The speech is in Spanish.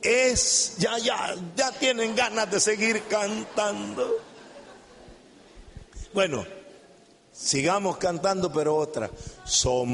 ya tienen ganas de seguir cantando. Bueno, sigamos cantando, pero otra. Somos